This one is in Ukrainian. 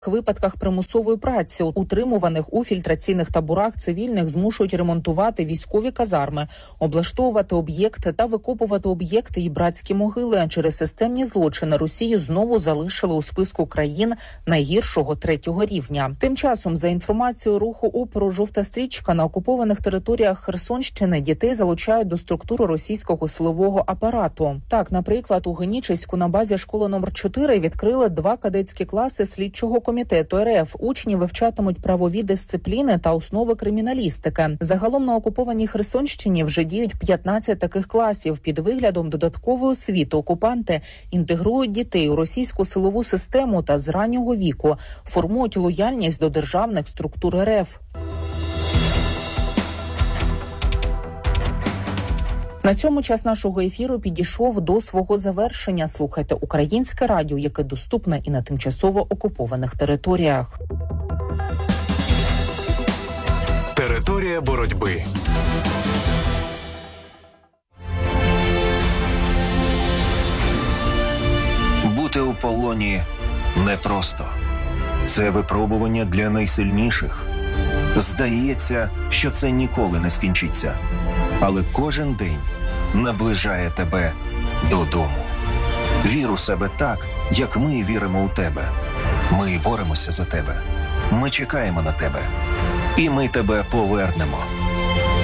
випадках примусової праці, утримуваних у фільтраційних таборах цивільних, змушують ремонтувати військові казарми, облаштовувати об'єкти та викопувати об'єкти і братські могили. Через системні злочини Росію знову залишили у списку країн найгіршого 3-го рівня. Тим часом, за інформацією руху опору «Жовта стрічка», на окупованих територіях Херсонщини дітей залучають до структури російського силового апарату. Так, наприклад, у Генічеську на базі школи номер 4 відкрили 2 кадетські класи слідчого комітету РФ. Учні вивчатимуть правові дисципліни та основи криміналістики. Загалом на окупованій Херсонщині вже діють 15 таких класів. Під виглядом додаткової освіти окупанти інтегрують дітей у російську силову систему та з раннього віку формують лояльність до державних структур РФ. На цьому час нашого ефіру підійшов до свого завершення. Слухайте Українське радіо, яке доступне і на тимчасово окупованих територіях. Територія боротьби. Бути у полоні непросто. Це випробування для найсильніших. Здається, що це ніколи не скінчиться. Але кожен день наближає тебе додому. Вір у себе так, як ми віримо у тебе. Ми боремося за тебе. Ми чекаємо на тебе. І ми тебе повернемо.